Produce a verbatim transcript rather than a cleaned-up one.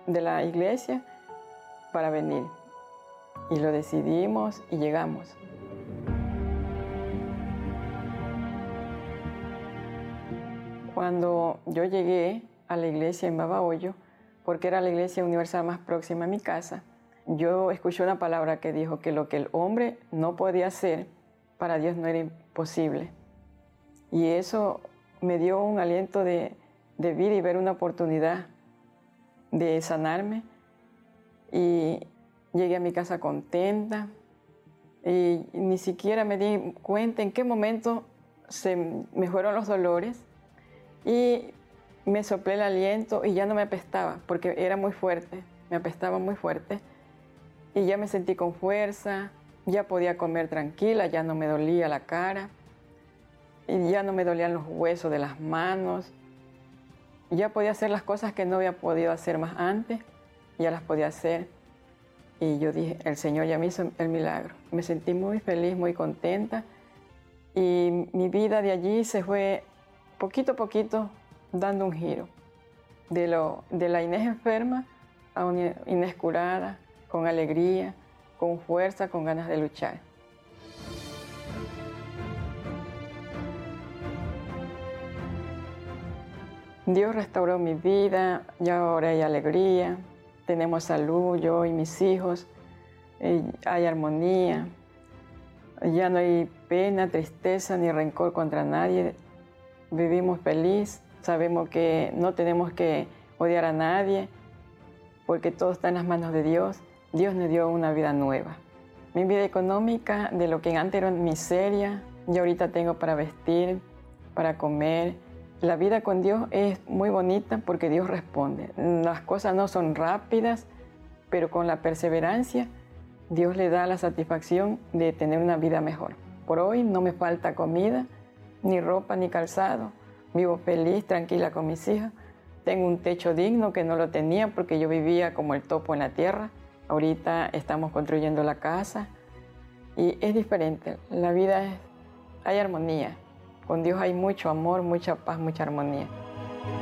de la iglesia para venir. Y lo decidimos y llegamos. Cuando yo llegué a la iglesia en Babahoyo, porque era la iglesia universal más próxima a mi casa, yo escuché una palabra que dijo que lo que el hombre no podía hacer, para Dios no era imposible. Y eso me dio un aliento de, de vida y ver una oportunidad de sanarme. Y llegué a mi casa contenta y ni siquiera me di cuenta en qué momento se me fueron los dolores y me soplé el aliento y ya no me apestaba porque era muy fuerte, me apestaba muy fuerte y ya me sentí con fuerza, ya podía comer tranquila, ya no me dolía la cara y ya no me dolían los huesos de las manos, ya podía hacer las cosas que no había podido hacer más antes, ya las podía hacer. Y yo dije, el Señor ya me hizo el milagro. Me sentí muy feliz, muy contenta. Y mi vida de allí se fue poquito a poquito dando un giro. De, lo, de la Inés enferma a una Inés curada, con alegría, con fuerza, con ganas de luchar. Dios restauró mi vida, ya ahora hay alegría. Tenemos salud, yo y mis hijos, hay armonía, ya no hay pena, tristeza ni rencor contra nadie. Vivimos feliz, sabemos que no tenemos que odiar a nadie, porque todo está en las manos de Dios. Dios nos dio una vida nueva. Mi vida económica, de lo que antes era miseria, yo ahorita tengo para vestir, para comer. La vida con Dios es muy bonita porque Dios responde. Las cosas no son rápidas, pero con la perseverancia, Dios le da la satisfacción de tener una vida mejor. Por hoy no me falta comida, ni ropa, ni calzado. Vivo feliz, tranquila con mis hijas. Tengo un techo digno que no lo tenía porque yo vivía como el topo en la tierra. Ahorita estamos construyendo la casa y es diferente. La vida es, hay armonía. Con Dios hay mucho amor, mucha paz, mucha armonía.